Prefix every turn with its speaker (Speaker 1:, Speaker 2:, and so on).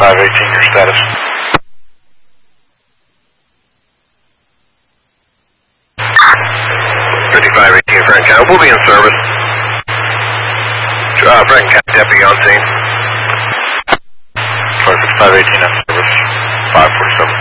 Speaker 1: 5518, your status. Frank County, we'll be in service. Frank County deputy on scene. 5518 on service. 547.